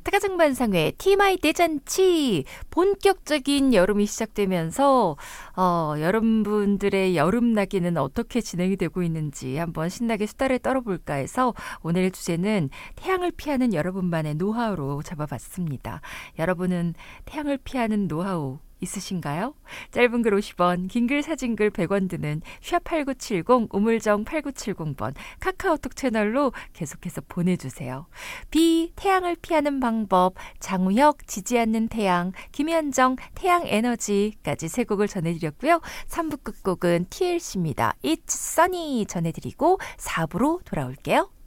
타가정반상회 TMI 대잔치 본격적인 여름이 시작되면서 여러분들의 여름나기는 어떻게 진행이 되고 있는지 한번 신나게 수다를 떨어볼까 해서 오늘의 주제는 태양을 피하는 여러분만의 노하우로 잡아봤습니다. 여러분은 태양을 피하는 노하우 있으신가요? 짧은 글 50원, 긴 글 사진 글 100원 드는 샵8970 우물정 8970번 카카오톡 채널로 계속해서 보내주세요. 태양을 피하는 방법, 장우혁 지지 않는 태양, 김현정 태양 에너지까지 세 곡을 전해드렸고요. 3부 끝곡은 TLC입니다. It's Sunny 전해드리고 4부로 돌아올게요.